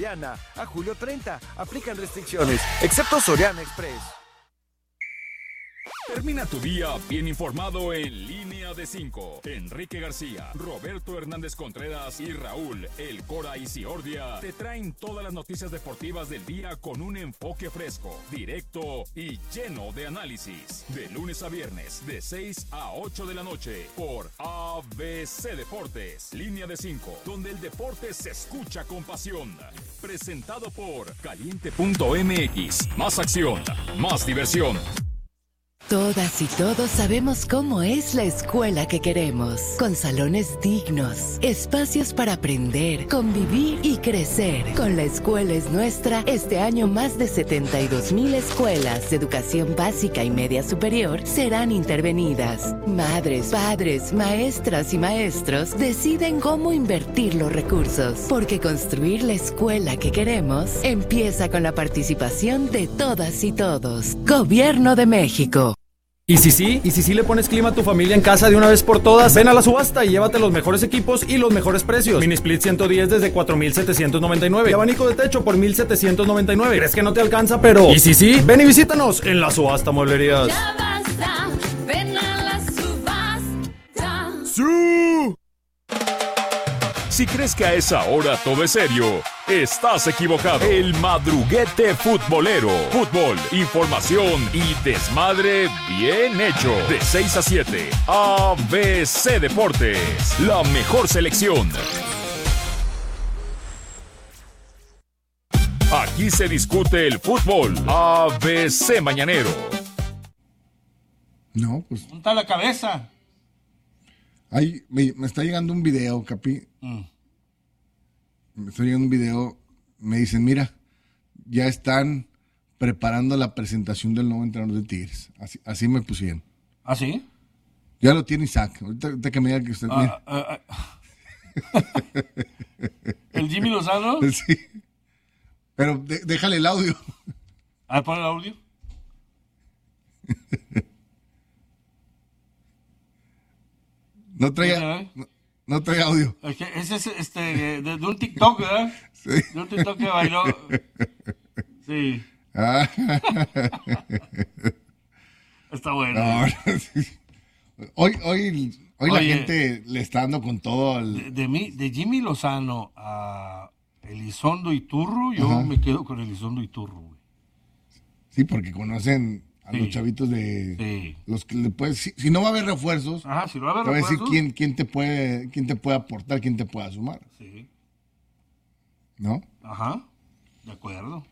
A julio 30. Aplican restricciones, excepto Soriana Express. Termina tu día bien informado en Línea de 5. Enrique García, Roberto Hernández Contreras y Raúl El Cora Isiordia te traen todas las noticias deportivas del día con un enfoque fresco, directo y lleno de análisis. De lunes a viernes, de 6 a 8 de la noche, por ABC Deportes. Línea de 5, donde el deporte se escucha con pasión. Presentado por Caliente.mx. Más acción, más diversión. Todas y todos sabemos cómo es la escuela que queremos, con salones dignos, espacios para aprender, convivir y crecer. Con La Escuela es Nuestra, este año más de 72,000 escuelas de educación básica y media superior serán intervenidas. Madres, padres, maestras y maestros deciden cómo invertir los recursos, porque construir la escuela que queremos empieza con la participación de todas y todos. Gobierno de México. ¿Y si sí le pones clima a tu familia en casa de una vez por todas? Ven a la subasta y llévate los mejores equipos y los mejores precios. Mini Split 110 desde 4,799 y abanico de techo por 1,799. ¿Crees que no te alcanza? Pero ¿y si sí? Ven y visítanos en la subasta Mueblerías. Ya basta, ven a la subasta. ¡Sí! Si crees que a esa hora todo es serio, estás equivocado. El madruguete futbolero. Fútbol, información y desmadre bien hecho. De 6 a 7, ABC Deportes. La mejor selección. Aquí se discute el fútbol. ABC Mañanero. No, pues. ¿Dónde está la cabeza? Ay, me está llegando un video, Capi. Me está llegando un video. Me dicen, mira, ya están preparando la presentación del nuevo entrenador de Tigres. Así me pusieron. ¿Ah, sí? Ya lo tiene Isaac. Ahorita que me diga que usted... ¿El Jimmy Lozano? Sí. Pero déjale el audio. A ver, pon el audio. No trae audio. Ese es de un TikTok, ¿verdad? Sí. De un TikTok que bailó. Sí. Está bueno. No, sí. Hoy la gente le está dando con todo al... De Jimmy Lozano a Elizondo Iturru, yo me quedo con Elizondo Iturru, güey. Sí, porque conocen a los chavitos de los que le puedes, si no va a haber refuerzos, si no va a haber te voy a refuerzos, decir quién te puede aportar, quién te pueda sumar. Sí. ¿No? Ajá, de acuerdo.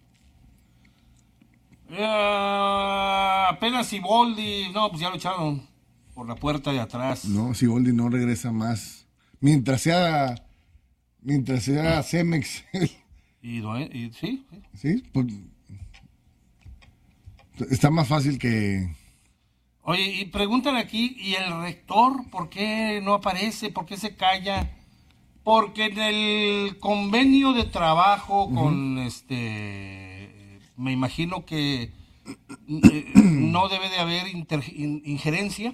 Apenas Siboldi, no, pues ya lo echaron por la puerta de atrás. No, Siboldi no regresa más. Mientras sea Cemex. Sí. Sí, pues, está más fácil que... Oye, y preguntan aquí, ¿y el rector por qué no aparece? ¿Por qué se calla? Porque en el convenio de trabajo con me imagino que no debe de haber injerencia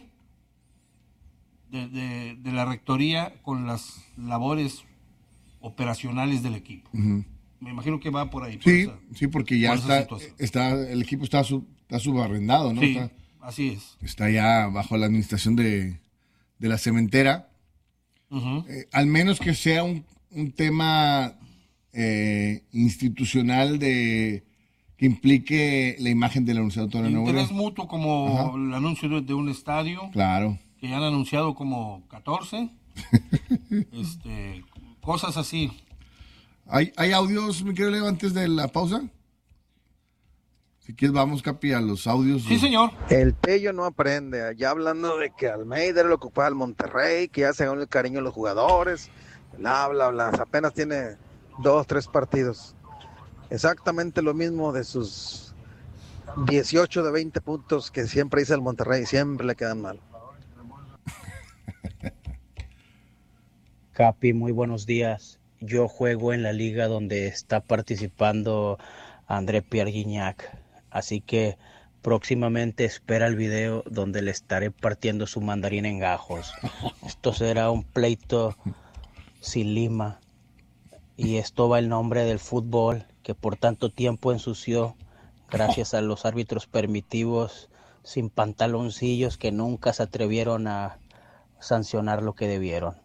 de la rectoría con las labores operacionales del equipo. Me imagino que va por ahí. Sí, porque ya el equipo está subarrendado, ¿no? Sí, así es. Está ya bajo la administración de la cementera. Al menos que sea un tema institucional que implique la imagen de la Universidad Autónoma de Nuevo León. Interés mutuo, como el anuncio de un estadio. Claro. Que ya han anunciado como 14. Cosas así. ¿Hay audios, mi querido Leo, antes de la pausa? Si quieres, vamos, Capi, a los audios. Sí, señor. El Pello no aprende. Ya hablando de que Almeida era lo que ocupaba el Monterrey, que ya se ganó el cariño de los jugadores. Bla, bla, bla. Apenas tiene 2, 3 partidos. Exactamente lo mismo de sus 18 de 20 puntos que siempre dice el Monterrey. Siempre le quedan mal. Capi, muy buenos días. Yo juego en la liga donde está participando André Pierre Gignac, así que próximamente espera el video donde le estaré partiendo su mandarín en gajos. Esto será un pleito sin lima Y esto va el nombre del fútbol que por tanto tiempo ensució gracias a los árbitros permitivos sin pantaloncillos que nunca se atrevieron a sancionar lo que debieron.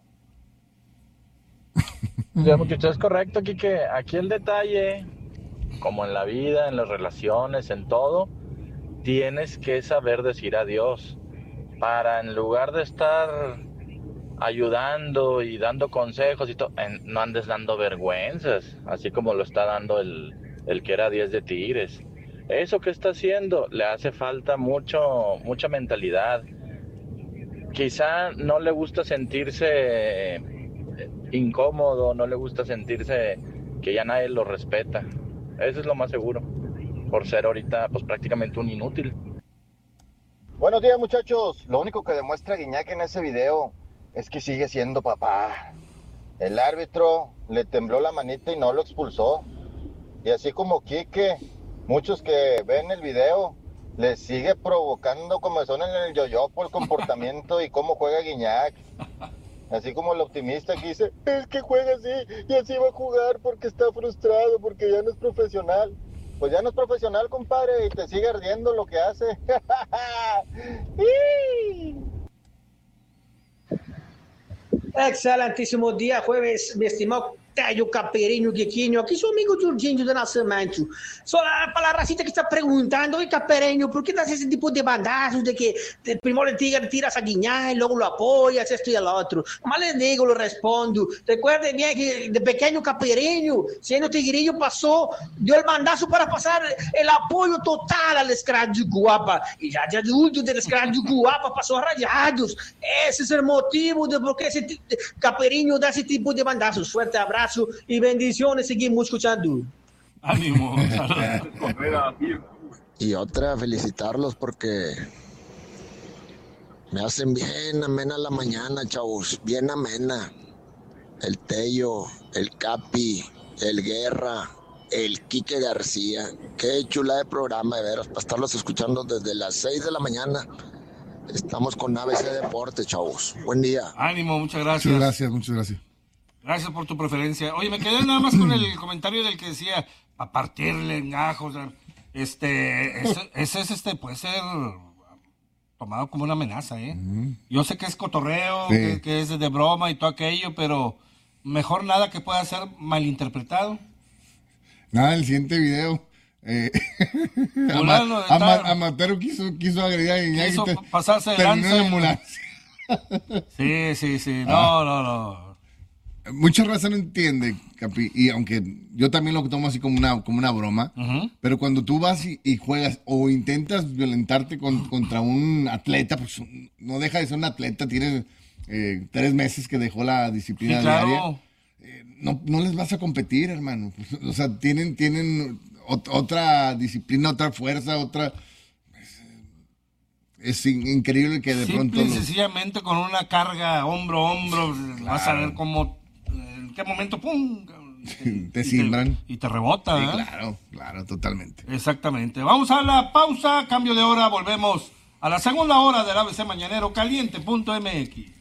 Ya, muchachos, es correcto, Quique. Aquí el detalle, como en la vida, en las relaciones, en todo, tienes que saber decir adiós. Para, en lugar de estar ayudando y dando consejos y todo, no andes dando vergüenzas, así como lo está dando el que era 10 de Tigres. Eso que está haciendo le hace falta mucha mentalidad. Quizá no le gusta sentirse incómodo, no le gusta sentirse que ya nadie lo respeta. Eso es lo más seguro, por ser ahorita pues prácticamente un inútil. Buenos días, muchachos. Lo único que demuestra Guiñac en ese video es que sigue siendo papá. El árbitro le tembló la manita y no lo expulsó. Y así como Quique, muchos que ven el video les sigue provocando comezón en el yoyo por el comportamiento y cómo juega Guiñac. Así como el optimista que dice, es que juega así y así va a jugar porque está frustrado, porque ya no es profesional. Pues ya no es profesional, compadre, y te sigue ardiendo lo que hace. Excelentíssimo dia, jueves, mi estimado Tello Caperinho, Guiquinho, aqui sou amigo Jorginho do Nascimento. Só para la racita que está preguntando, oye Caperinho, ¿por qué das ese tipo de bandazos de que primero el tigre tiras a Guiñac y luego lo apoyas, esto y el otro? Más le digo, lo respondo. Recuerden bien que de pequeño Caperinho, siendo tigrillo, dio el mandazo para pasar el apoyo total al Scratch de Guapa. Y ya de adulto del Scratch de Guapa pasó a Rayados. Ese es el motivo de por qué ese Caperinho da ese tipo de bandazos. Fuerte abrazo y bendiciones, seguimos escuchando. Ánimo. Y otra, felicitarlos porque me hacen bien amena la mañana, chavos, bien amena. El Tello, el Capi, el Guerra, el Quique García. Qué chula de programa, de veras, para estarlos escuchando desde las 6 de la mañana. Estamos con ABC Deportes, chavos. Buen día. Ánimo, muchas gracias. Muchas gracias. Gracias por tu preferencia. Oye, me quedé nada más con el comentario del que decía, a partirle en gajos. Ese puede ser tomado como una amenaza, ¿eh? Yo sé que es cotorreo, sí, que es de broma y todo aquello, pero mejor nada que pueda ser malinterpretado. Nada, el siguiente video. Amatero quiso agredir a Guiñac. Quiso pasarse de lanza. Terminó en ambulancia. Sí. No. Mucha raza no entiende, Capi, y aunque yo también lo tomo así como una broma, pero cuando tú vas y juegas o intentas violentarte contra un atleta, pues no deja de ser un atleta, tiene 3 meses que dejó la disciplina diaria. No les vas a competir, hermano. O sea, tienen otra disciplina, otra fuerza, otra... Es increíble que de pronto... Simple y sencillamente con una carga hombro a hombro, claro, vas a ver cómo... ¿En qué momento? ¡Pum! Te simbran. Y te rebota, sí, ¿eh? Claro, totalmente. Exactamente. Vamos a la pausa, cambio de hora, volvemos a la segunda hora del ABC Mañanero, caliente.mx.